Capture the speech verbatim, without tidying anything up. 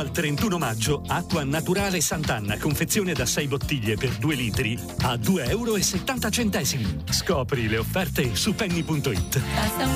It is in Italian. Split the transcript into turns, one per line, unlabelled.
al trentuno maggio, acqua naturale Sant'Anna, confezione da sei bottiglie per due litri a due euro e settanta centesimi. Scopri le offerte su penny punto it.